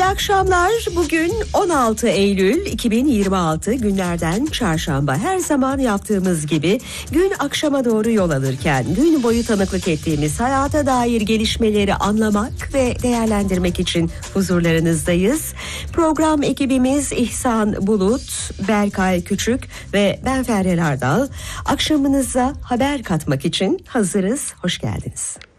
İyi akşamlar. Bugün 16 Eylül 2026 günlerden çarşamba. Her zaman yaptığımız gibi gün akşama doğru yol alırken gün boyu tanıklık ettiğimiz hayata dair gelişmeleri anlamak ve değerlendirmek için huzurlarınızdayız. Program ekibimiz İhsan Bulut, Berkay Küçük ve ben Feryal Ardal. Akşamınıza haber katmak için hazırız. Hoş geldiniz.